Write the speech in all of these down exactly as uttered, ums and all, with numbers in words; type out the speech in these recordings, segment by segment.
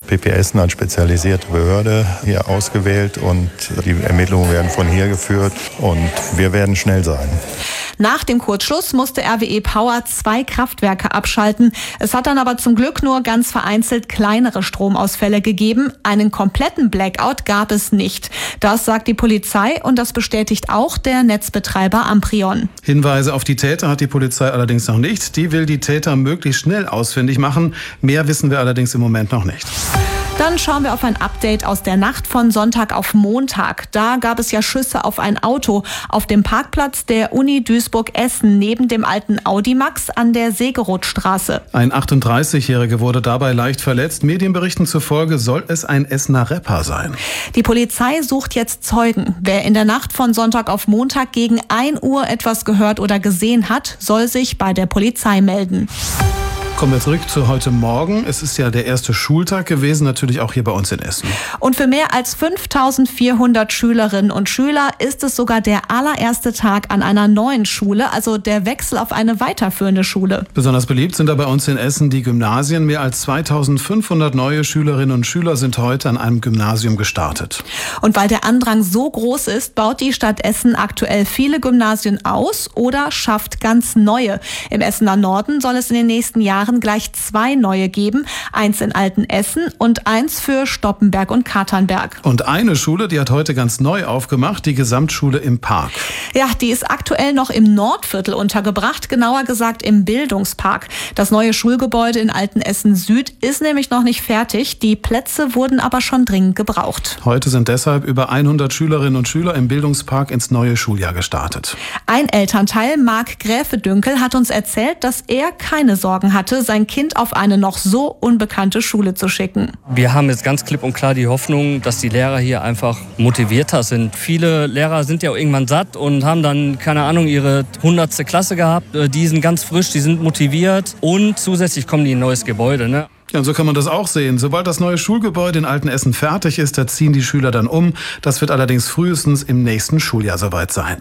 P P Essen als spezialisierte Behörde hier ausgewählt und die Ermittlungen werden von hier geführt und wir werden schnell sein. Nach dem Kurzschluss musste R W E Power zwei Kraftwerke abschalten. Es hat dann aber zum Glück nur ganz vereinzelt kleinere Stromausfälle gegeben. Einen kompletten Blackout gab es nicht. Das sagt die Polizei und das bestätigt auch der Netzbetreiber Amprion. Hinweise auf die Täter hat die Polizei allerdings noch nicht. Die will die Täter möglichst schnell ausfindig machen. Mehr wissen wir allerdings im Moment noch nicht. Dann schauen wir auf ein Update aus der Nacht von Sonntag auf Montag. Da gab es ja Schüsse auf ein Auto auf dem Parkplatz der Uni Duisburg-Essen neben dem alten Audimax an der Segerothstraße. Ein achtunddreißigjähriger wurde dabei leicht verletzt. Medienberichten zufolge soll es ein Essener Rapper sein. Die Polizei sucht jetzt Zeugen. Wer in der Nacht von Sonntag auf Montag gegen ein Uhr etwas gehört oder gesehen hat, soll sich bei der Polizei melden. Kommen wir zurück zu heute Morgen. Es ist ja der erste Schultag gewesen, natürlich auch hier bei uns in Essen. Und für mehr als fünftausendvierhundert Schülerinnen und Schüler ist es sogar der allererste Tag an einer neuen Schule, also der Wechsel auf eine weiterführende Schule. Besonders beliebt sind da bei uns in Essen die Gymnasien. Mehr als zweitausendfünfhundert neue Schülerinnen und Schüler sind heute an einem Gymnasium gestartet. Und weil der Andrang so groß ist, baut die Stadt Essen aktuell viele Gymnasien aus oder schafft ganz neue. Im Essener Norden soll es in den nächsten Jahren gleich zwei neue geben. Eins in Altenessen und eins für Stoppenberg und Katernberg. Und eine Schule, die hat heute ganz neu aufgemacht, die Gesamtschule im Park. Ja, die ist aktuell noch im Nordviertel untergebracht, genauer gesagt im Bildungspark. Das neue Schulgebäude in Altenessen Süd ist nämlich noch nicht fertig. Die Plätze wurden aber schon dringend gebraucht. Heute sind deshalb über hundert Schülerinnen und Schüler im Bildungspark ins neue Schuljahr gestartet. Ein Elternteil, Marc Gräfe-Dünkel, hat uns erzählt, dass er keine Sorgen hatte, sein Kind auf eine noch so unbekannte Schule zu schicken. Wir haben jetzt ganz klipp und klar die Hoffnung, dass die Lehrer hier einfach motivierter sind. Viele Lehrer sind ja irgendwann satt und haben dann, keine Ahnung, ihre hundertste Klasse gehabt. Die sind ganz frisch, die sind motiviert und zusätzlich kommen die in ein neues Gebäude, ne? Ja, und so kann man das auch sehen. Sobald das neue Schulgebäude in Altenessen fertig ist, da ziehen die Schüler dann um. Das wird allerdings frühestens im nächsten Schuljahr soweit sein.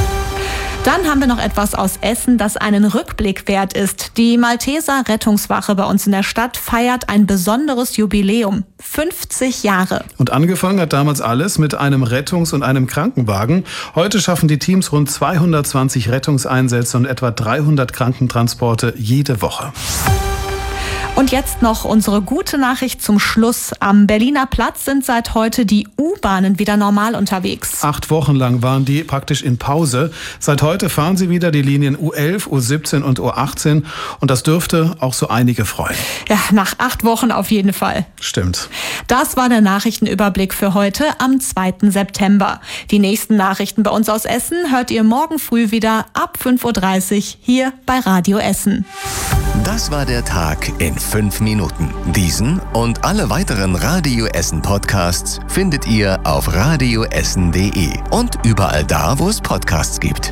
Dann haben wir noch etwas aus Essen, das einen Rückblick wert ist. Die Malteser Rettungswache bei uns in der Stadt feiert ein besonderes Jubiläum. fünfzig Jahre. Und angefangen hat damals alles mit einem Rettungs- und einem Krankenwagen. Heute schaffen die Teams rund zweihundertzwanzig Rettungseinsätze und etwa dreihundert Krankentransporte jede Woche. Und jetzt noch unsere gute Nachricht zum Schluss. Am Berliner Platz sind seit heute die U-Bahnen wieder normal unterwegs. Acht Wochen lang waren die praktisch in Pause. Seit heute fahren sie wieder die Linien U elf, U siebzehn und U achtzehn. Und das dürfte auch so einige freuen. Ja, nach acht Wochen auf jeden Fall. Stimmt. Das war der Nachrichtenüberblick für heute am zweiten September. Die nächsten Nachrichten bei uns aus Essen hört ihr morgen früh wieder ab fünf Uhr dreißig hier bei Radio Essen. Das war der Tag in fünf Minuten. Diesen und alle weiteren Radio Essen Podcasts findet ihr auf radio essen punkt de und überall da, wo es Podcasts gibt.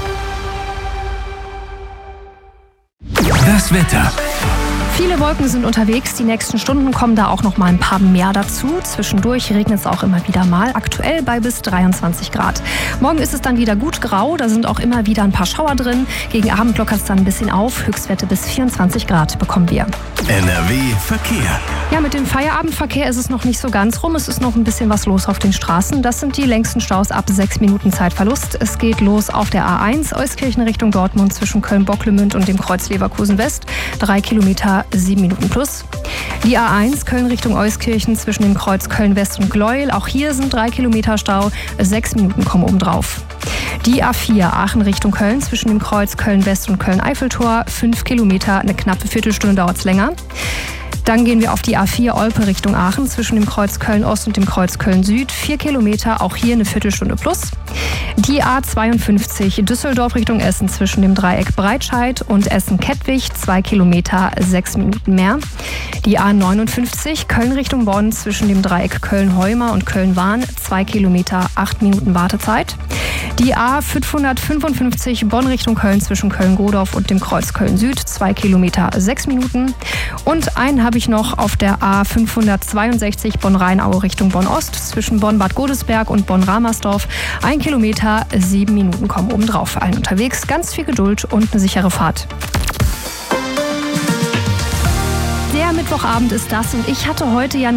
Das Wetter. Viele Wolken sind unterwegs. Die nächsten Stunden kommen da auch noch mal ein paar mehr dazu. Zwischendurch regnet es auch immer wieder mal. Aktuell bei bis dreiundzwanzig Grad. Morgen ist es dann wieder gut grau. Da sind auch immer wieder ein paar Schauer drin. Gegen Abend lockert es dann ein bisschen auf. Höchstwerte bis vierundzwanzig Grad bekommen wir. N R W Verkehr. Ja, mit dem Feierabendverkehr ist es noch nicht so ganz rum. Es ist noch ein bisschen was los auf den Straßen. Das sind die längsten Staus ab sechs Minuten Zeitverlust. Es geht los auf der A eins, Euskirchen Richtung Dortmund zwischen Köln-Bocklemünd und dem Kreuz Leverkusen West. Drei Kilometer, sieben Minuten plus. Die A eins Köln Richtung Euskirchen zwischen dem Kreuz Köln-West und Gleuel. Auch hier sind drei Kilometer Stau. Sechs Minuten kommen obendrauf. Die A vier Aachen Richtung Köln zwischen dem Kreuz Köln-West und Köln-Eiffeltor. Fünf Kilometer, eine knappe Viertelstunde dauert es länger. Dann gehen wir auf die A vier Olpe Richtung Aachen zwischen dem Kreuz Köln-Ost und dem Kreuz Köln-Süd. Vier Kilometer, auch hier eine Viertelstunde plus. Die A zweiundfünfzig Düsseldorf Richtung Essen zwischen dem Dreieck Breitscheid und Essen-Kettwig. Zwei Kilometer, sechs Minuten mehr. Die A neunundfünfzig Köln Richtung Bonn zwischen dem Dreieck Köln-Heuma und Köln-Wahn. Zwei Kilometer, acht Minuten Wartezeit. Die A fünfhundertfünfundfünfzig Bonn Richtung Köln zwischen Köln-Godorf und dem Kreuz Köln-Süd. Zwei Kilometer, sechs Minuten. Und einen habe ich noch auf der A fünfhundertzweiundsechzig Bonn-Rheinaue Richtung Bonn-Ost zwischen Bonn-Bad Godesberg und Bonn-Ramersdorf. Ein Kilometer, sieben Minuten kommen obendrauf für allen unterwegs. Ganz viel Geduld und eine sichere Fahrt. Der Mittwochabend ist das und ich hatte heute ja